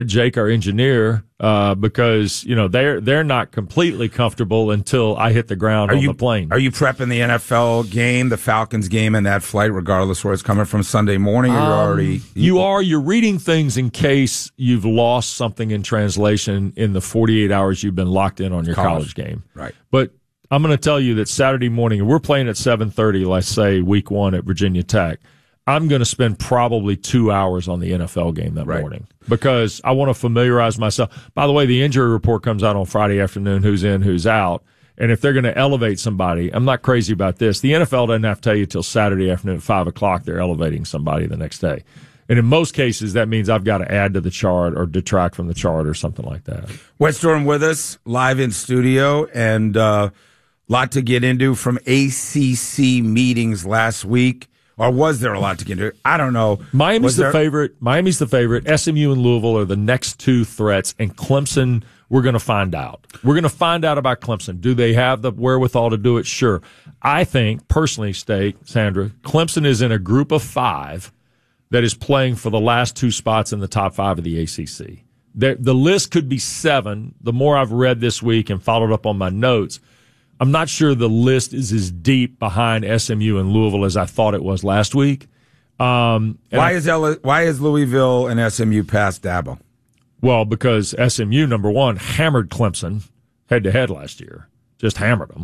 Jake, our engineer, because they're not completely comfortable until I hit the ground on the plane. Are you prepping the NFL game, the Falcons game, and that flight, regardless where it's coming from Sunday morning? You're reading things in case you've lost something in translation in the 48 hours you've been locked in on your college game. Right. But I'm going to tell you that Saturday morning, we're playing at 7:30, let's say week 1 at Virginia Tech. I'm going to spend probably 2 hours on the NFL game that morning because I want to familiarize myself. By the way, the injury report comes out on Friday afternoon, who's in, who's out. And if they're going to elevate somebody, I'm not crazy about this. The NFL doesn't have to tell you till Saturday afternoon at 5 o'clock they're elevating somebody the next day. And in most cases, that means I've got to add to the chart or detract from the chart or something like that. Wes Durham with us, live in studio, and lot to get into from ACC meetings last week. Or was there a lot to get into? I don't know. Miami's the favorite. SMU and Louisville are the next two threats, and Clemson, we're going to find out. We're going to find out about Clemson. Do they have the wherewithal to do it? Sure. I think, personally, Sandra, Clemson is in a group of 5 that is playing for the last 2 spots in the top 5 of the ACC. The list could be 7. The more I've read this week and followed up on my notes, I'm not sure the list is as deep behind SMU and Louisville as I thought it was last week. Why is Louisville and SMU past Dabo? Well, because SMU, number one, hammered Clemson head-to-head last year. Just hammered them.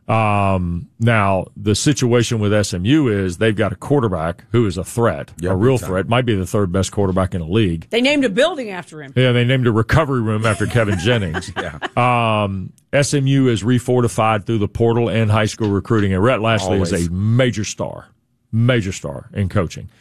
Now, the situation with SMU is they've got a quarterback who is a threat, a real threat. Might be the 3rd best quarterback in the league. They named a building after him. Yeah, they named a recovery room after Kevin Jennings. SMU is refortified through the portal and high school recruiting, and Rhett Lashley is a major star in coaching.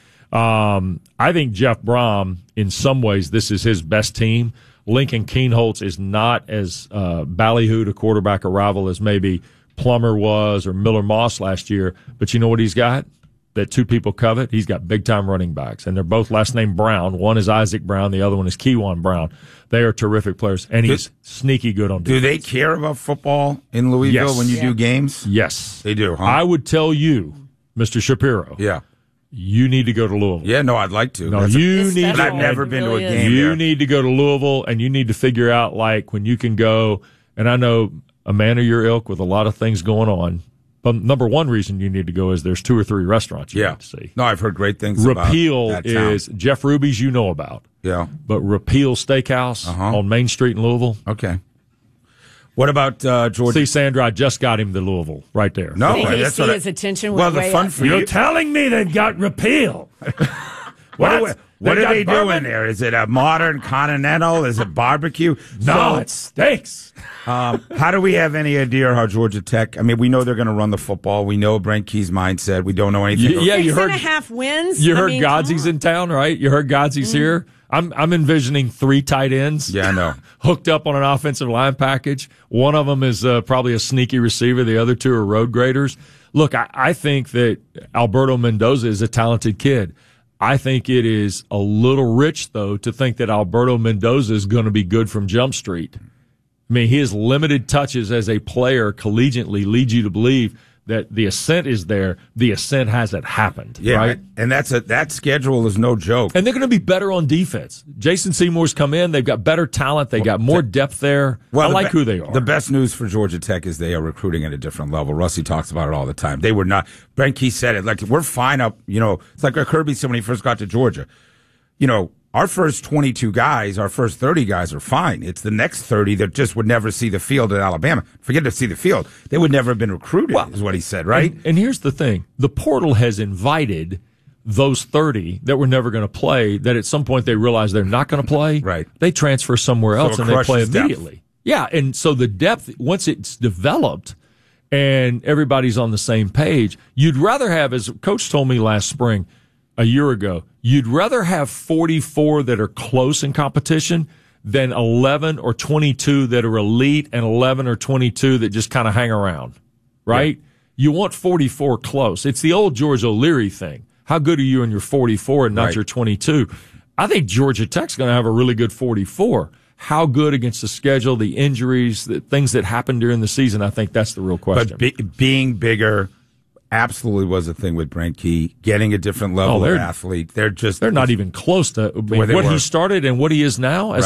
I think Jeff Brom, in some ways, this is his best team. Lincoln Kienholz is not as ballyhooed a quarterback arrival as maybe Plummer was or Miller Moss last year, but you know what he's got that 2 people covet? He's got big-time running backs, and they're both last name Brown. One is Isaac Brown. The other one is Keywan Brown. They are terrific players, and he's sneaky good on defense. Do they care about football in Louisville when you do games? Yes. They do, huh? I would tell you, Mr. Shapiro. Yeah. You need to go to Louisville. Yeah, no, I'd like to. No, you need. But I've never been to a game You there. need to go to Louisville, and you need to figure out, like, when you can go, and I know a man of your ilk with a lot of things going on. But number one reason you need to go is there's 2 or 3 restaurants you need to see. No, I've heard great things Repeal about that town. is Jeff Ruby's you know about. Yeah. But Repeal Steakhouse on Main Street in Louisville. Okay. What about Georgia? See, Sandra, I just got him to Louisville right there. No, that's what his attention was. Well, the fun for You're telling me they've got Repeal. What do they do in there? Is it a modern continental? Is it barbecue? No, it's steaks. How do we have any idea how Georgia Tech? I mean, we know they're going to run the football. We know Brent Key's mindset. We don't know anything. You heard 6.5 wins. You heard Godsey's in town, right? You heard Godsey's here. I'm envisioning 3 tight ends. Yeah, I know. Hooked up on an offensive line package. One of them is probably a sneaky receiver. The other 2 are road graders. Look, I think that Alberto Mendoza is a talented kid. I think it is a little rich, though, to think that Alberto Mendoza is going to be good from Jump Street. I mean, his limited touches as a player collegiately lead you to believe that the ascent is there. The ascent hasn't happened, right? And that schedule is no joke. And they're going to be better on defense. Jason Seymour's come in. They've got better talent. They got more depth there. I like who they are. The best news for Georgia Tech is they are recruiting at a different level. Rusty talks about it all the time. They were not. Brent Key said it. Like, we're fine up, it's like Kirby said when he first got to Georgia. Our first 22 guys, our first 30 guys are fine. It's the next 30 that just would never see the field at Alabama. Forget to see the field. They would never have been recruited, is what he said, right? And here's the thing. The portal has invited those 30 that were never going to play, that at some point they realize they're not going to play. Right. They transfer somewhere else and they play immediately. Depth. Yeah, and so the depth, once it's developed and everybody's on the same page, you'd rather have, as Coach told me last spring, a year ago, you'd rather have 44 that are close in competition than 11 or 22 that are elite and 11 or 22 that just kind of hang around, right? Yeah. You want 44 close. It's the old George O'Leary thing. How good are you in your 44 and not your 22? I think Georgia Tech's going to have a really good 44. How good against the schedule, the injuries, the things that happened during the season, I think that's the real question. But being bigger absolutely was a thing with Brent Key, getting a different level of athlete. They're not even close to what he started and what he is now as